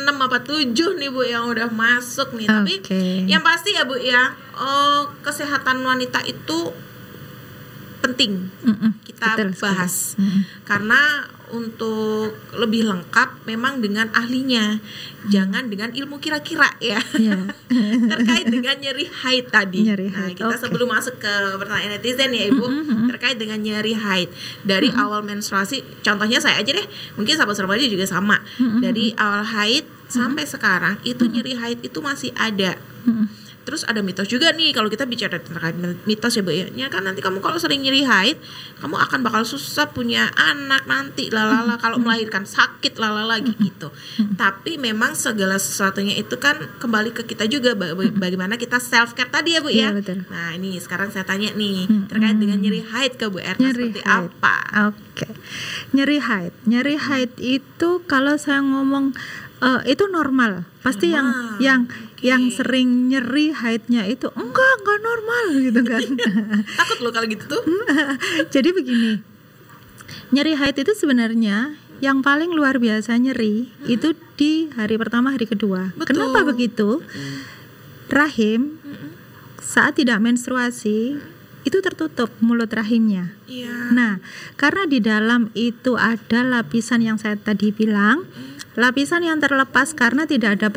apa 7 nih Bu yang udah masuk nih. Tapi yang pasti ya Bu ya, kesehatan wanita itu penting kita bahas. Karena untuk lebih lengkap memang dengan ahlinya, jangan dengan ilmu kira-kira ya. Terkait dengan nyeri haid tadi. Kita sebelum masuk ke pertanyaan netizen ya Ibu, terkait dengan nyeri haid dari awal menstruasi, contohnya saya aja deh, mungkin sahabat-sahabat juga sama. Dari awal haid sampai sekarang itu nyeri haid itu masih ada. Terus ada mitos juga nih, kalau kita bicara terkait mitos ya Bu ya, kan nanti kamu kalau sering nyeri haid, kamu akan bakal susah punya anak nanti, lalala, kalau melahirkan sakit lalala gitu. Tapi memang segala sesuatunya itu kan kembali ke kita juga, bagaimana kita self care tadi ya Bu ya. Nah ini sekarang saya tanya nih, terkait dengan nyeri haid ke Bu Erna seperti apa? Nyeri haid itu kalau saya ngomong itu normal. Pasti yang sering nyeri haidnya itu enggak normal gitu kan. Takut loh kalau gitu tuh. Jadi begini, nyeri haid itu sebenarnya yang paling luar biasa nyeri itu di hari pertama, hari kedua. Kenapa begitu? Rahim saat tidak menstruasi itu tertutup mulut rahimnya. Nah, karena di dalam itu ada lapisan yang saya tadi bilang, lapisan yang terlepas karena tidak ada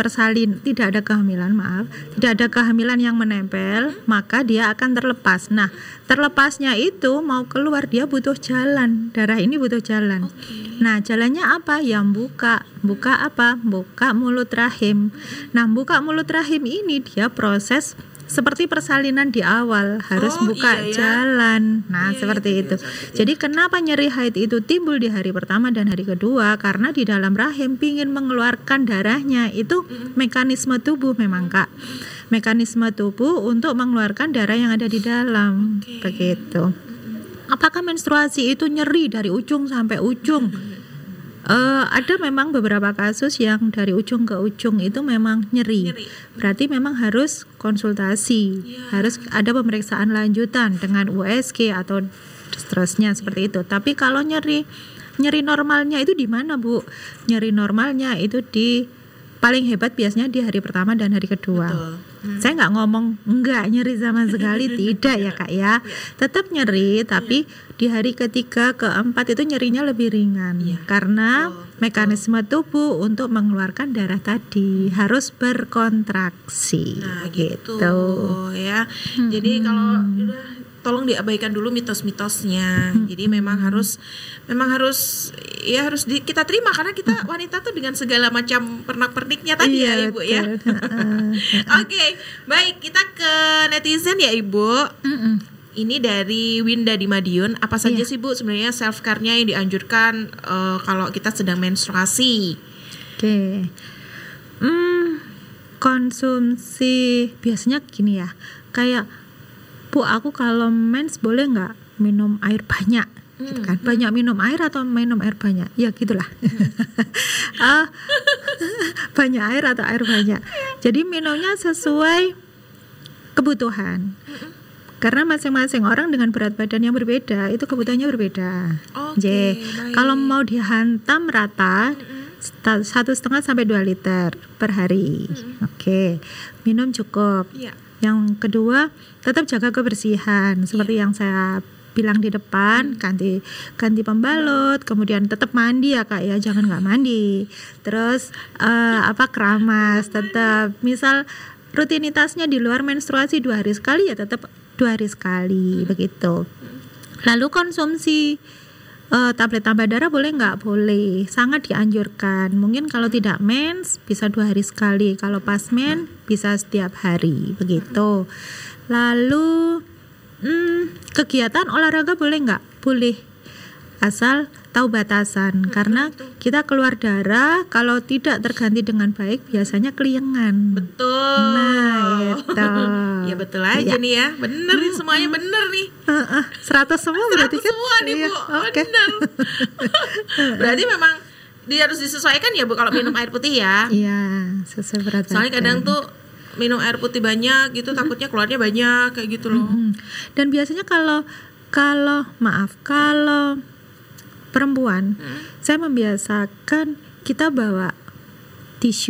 kehamilan yang menempel, maka dia akan terlepas. Nah, terlepasnya itu mau keluar dia butuh jalan, darah ini butuh jalan. Nah, jalannya apa? Yang buka apa? Buka mulut rahim. Nah, buka mulut rahim ini dia proses seperti persalinan di awal, harus buka jalan. Nah, seperti itu. Jadi kenapa nyeri haid itu timbul di hari pertama dan hari kedua? Karena di dalam rahim pingin mengeluarkan darahnya. Itu mekanisme tubuh memang Kak. Mekanisme tubuh untuk mengeluarkan darah yang ada di dalam. Begitu. Apakah menstruasi itu nyeri dari ujung sampai ujung? Ada memang beberapa kasus yang dari ujung ke ujung itu memang nyeri. Berarti memang harus konsultasi, harus ada pemeriksaan lanjutan dengan USG atau seterusnya seperti itu. Tapi kalau nyeri normalnya itu di mana Bu? Nyeri normalnya itu di paling hebat biasanya di hari pertama dan hari kedua. Saya nggak ngomong enggak nyeri sama sekali, tidak ya Kak ya. Tetap nyeri, tapi di hari ketiga, keempat itu nyerinya lebih ringan. Karena mekanisme tubuh untuk mengeluarkan darah tadi harus berkontraksi. Nah, gitu ya. Jadi kalau tolong diabaikan dulu mitos-mitosnya. Jadi memang harus kita terima karena kita wanita tuh dengan segala macam pernak-perniknya tadi ya Ibu ya. Oke, baik, kita ke netizen ya Ibu. Ini dari Winda di Madiun. Apa saja sih Bu sebenarnya self care-nya yang dianjurkan kalau kita sedang menstruasi? Konsumsi biasanya gini ya, kayak Bu, aku kalau mens boleh nggak minum air banyak? Gitu kan, banyak minum air atau minum air banyak? Ya gitulah. Banyak air atau air banyak. Jadi minumnya sesuai kebutuhan. Karena masing-masing orang dengan berat badan yang berbeda, itu kebutuhannya berbeda. Jadi kalau mau dihantam rata 1,5 sampai 2 liter per hari. Minum cukup. Yang kedua, tetap jaga kebersihan seperti yang saya bilang di depan, ganti pembalut, kemudian tetap mandi ya Kak ya, jangan nggak mandi. Terus keramas, tetap misal rutinitasnya di luar menstruasi 2 hari sekali ya tetap 2 hari sekali begitu. Lalu konsumsi tablet tambah darah boleh nggak? Boleh, sangat dianjurkan. Mungkin kalau tidak mens bisa 2 hari sekali, kalau pas mens bisa setiap hari begitu. Lalu kegiatan olahraga boleh nggak? Boleh, asal tahu batasan. Karena kita keluar darah kalau tidak terganti dengan baik biasanya keliengan. Betul. Nah itu. Ya betul aja nih ya. Bener nih semuanya bener nih. 100 semua berarti 100 semua nih Bu. Bener. Berarti memang dia harus disesuaikan ya Bu kalau minum air putih ya. Iya, sesuai berat badan. Soalnya kadang tuh minum air putih banyak gitu takutnya keluarnya banyak kayak gitu loh. Dan biasanya kalau perempuan, saya membiasakan kita bawa tisu